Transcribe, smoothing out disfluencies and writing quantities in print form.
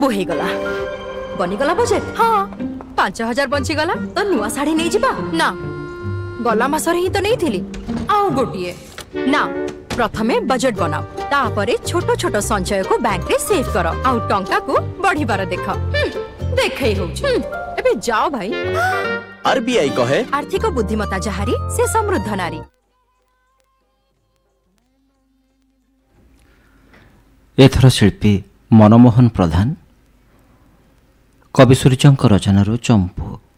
बोहीगला बनीगला budget. हाँ 5,000 बंचीगला तो नुआ शाढ़ी नहीं जिबा ना गला मासरे ही तो नहीं थिली आउ गोटिए ना प्रथमे बजेट बनाओ तापरे छोटो छोटो संचय को बैंक रे सेव करो आउ टंका को बढ़िबार देख देखै होउछ एबे जाओ भाई। आरबीआई कहे आर्थिक बुद्धिमत्ता जहारी से समृद्ध नारी। एथर शिल्पी मनमोहन प्रधान कवि सूर्यंक रचनारू चंपू।